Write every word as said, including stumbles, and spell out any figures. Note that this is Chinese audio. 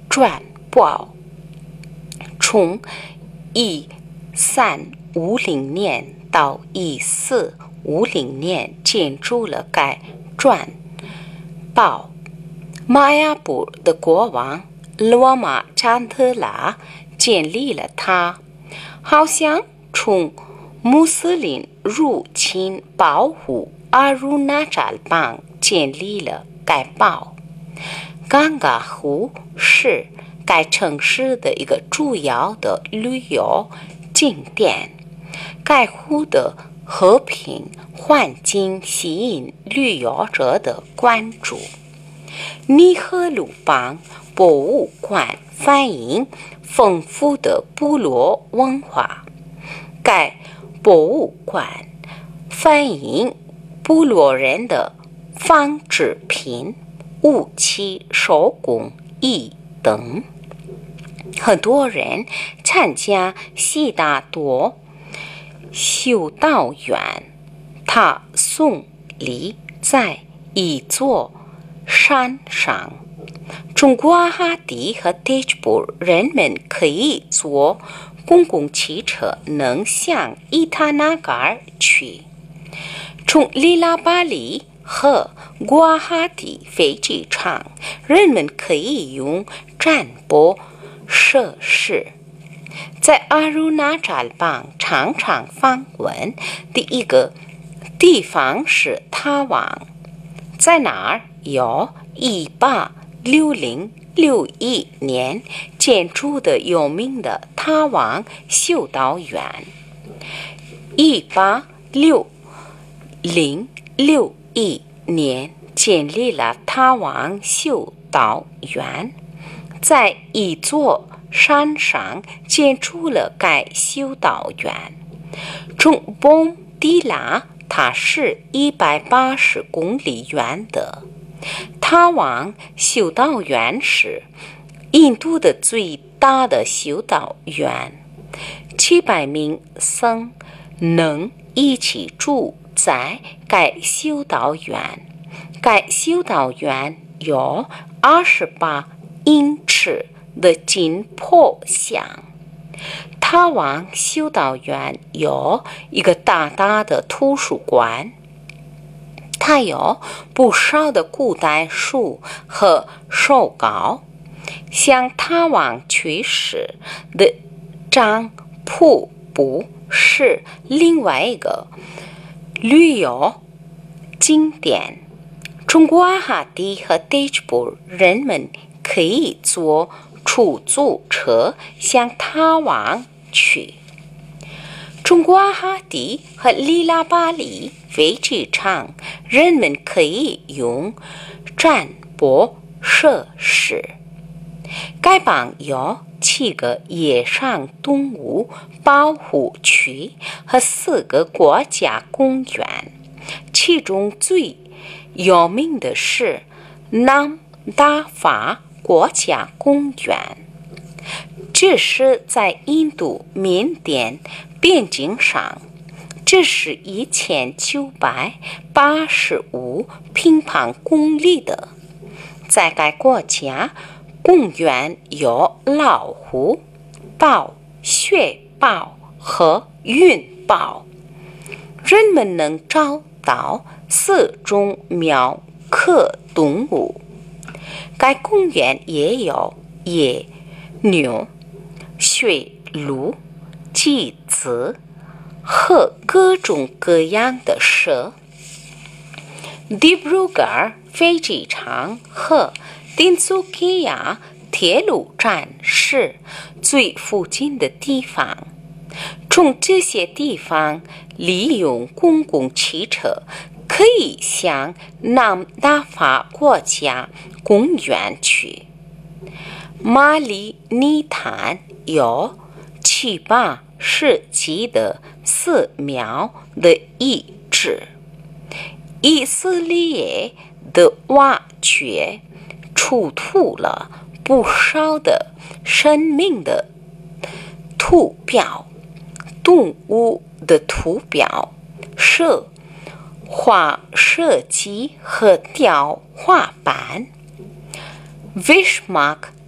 转报。从一三五零年到一四五零年建筑了该转报。玛雅部的国王罗马詹特拉建立了它，好像从穆斯林入侵保护阿鲁纳扎邦建立了该报。冈嘎湖是该城市的一个主要的旅游景点，该湖的和平环境吸引旅游者的关注。尼赫鲁邦博物馆反映丰富的部落文化，该博物馆反映部落人的纺织品、武器、手工艺等。很多人参加悉达多修道院，他耸立在一座山上。从瓜哈蒂和迪吉布人们可以坐公共汽车能向伊塔纳嘎尔去。从里拉巴里和瓜哈蒂飞机场，人们可以用转播设施。在阿鲁纳扎邦常常访问的一个地方是塔旺，在那儿有一八六零六一年建筑的有名的塔旺修道院。一八六零六一年建立了塔旺修道院，在一座山上建筑了该修道院。从蹦迪拉它是一百八十公里远的。塔旺修道院是印度的最大的修道院，七百名僧能一起住在该修道院。该修道院有二十八英尺的金破像。塔旺修道院有一个大大的图书馆，它有不少的古代书和手稿。像塔旺去世的张瀑布是另外一个旅游景点。从瓜哈蒂和迪吉布人们可以坐出租车向塔旺去。从瓜哈蒂和里拉巴里飞机场，人们可以用转播设施。该邦有七个野生动物保护区和四个国家公园，其中最有名的是南达法国家公园，这是在印度缅甸边境上，这是一千九百八十五平方公里的。在该国家公园有老虎、豹、雪豹和云豹，人们能找到四种苗科动物。该公园也有野牛、驯鹿、麂子和各种各样的蛇。迪布鲁格尔飞机场和丁苏基亚铁路站是最附近的地方。从这些地方利用公共汽车可以向南达法国家公园去。马里尼坦有七八世纪的寺庙的遗址。以色列的挖掘出土了不少的生命的图表、动物的图表、射画设计和雕画板。Vishmak